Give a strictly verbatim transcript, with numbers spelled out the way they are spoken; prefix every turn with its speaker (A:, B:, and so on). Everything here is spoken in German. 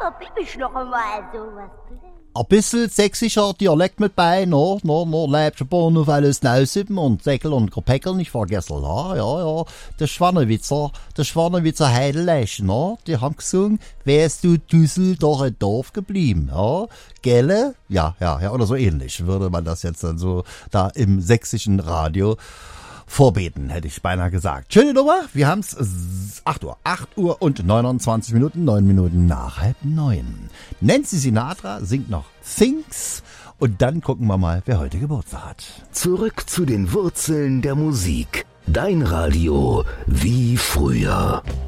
A: da bin ich noch einmal so was.
B: Ein bisschen sächsischer Dialekt mit bei, no, no, no, lebst ein paar noch alles Nausippen und Säckel und Gepäckel nicht vergessen, ja, ja, ja. Der Schwannewitzer, der Schwannewitzer Heideleisch, no, die haben gesungen, wärst du Düssel doch ein Dorf geblieben, ja. Gelle? Ja, ja, ja, oder so ähnlich würde man das jetzt dann so da im sächsischen Radio vorbeten, hätte ich beinahe gesagt. Schöne Nummer, wir haben's acht Uhr, acht Uhr und neunundzwanzig Minuten, neun Minuten nach halb neun. Nancy Sinatra singt noch Things und dann gucken wir mal, wer heute Geburtstag hat.
C: Zurück zu den Wurzeln der Musik. Dein Radio wie früher.